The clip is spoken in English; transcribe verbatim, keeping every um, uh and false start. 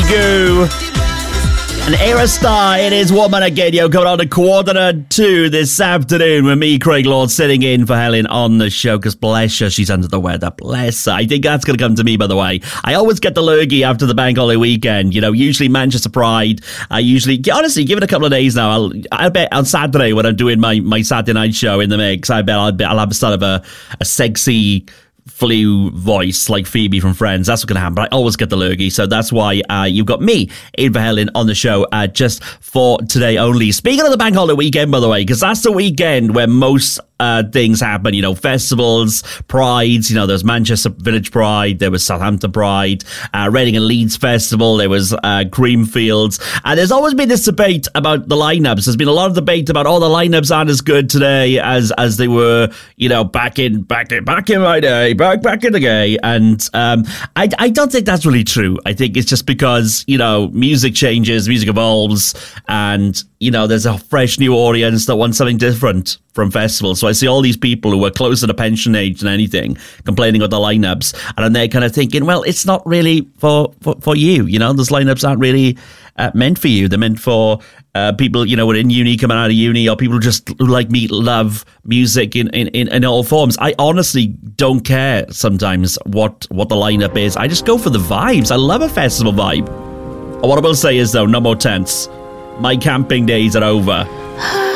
Goo. And Aerostar, it is Woman Again. Yo, coming on to quarter to two this afternoon with me, Craig Lord, sitting in for Helen on the show, because bless her, she's under the weather. Bless her. I think that's going to come to me, by the way. I always get the lurgy after the bank holiday weekend. You know, usually Manchester Pride. I usually, honestly, give it a couple of days now. I'll, I bet on Saturday when I'm doing my, my Saturday night show in the mix, I bet I'll, I'll have a sort of a, a sexy flu voice like Phoebe from Friends. That's what's going to happen. But I always get the lurgy, so that's why uh, you've got me, Ian Verhellen, on the show uh, just for today only. Speaking of the bank holiday weekend, by the way, because that's the weekend where most uh, things happen, you know, festivals, prides, you know, there's Manchester Village Pride, there was Southampton Pride, uh, Reading and Leeds Festival, there was uh, Creamfields, and there's always been this debate about the lineups. There's been a lot of debate about, oh, the lineups aren't as good today as as they were, you know, back in back in back in my day, back back in the day, and um, I I don't think that's really true. I think it's just because, you know, music changes, music evolves, and you know, there's a fresh new audience that wants something different from festivals. So I see all these people who are closer to pension age than anything complaining about the lineups, and then they're kind of thinking, well, it's not really for, for, for you. You know, those lineups aren't really uh, meant for you. They're meant for uh, people, you know, who are in uni, coming out of uni, or people who just, who like me, love music in, in, in, in all forms. I honestly don't care sometimes what, what the lineup is. I just go for the vibes. I love a festival vibe. What I will say is, though, no more tents. My camping days are over.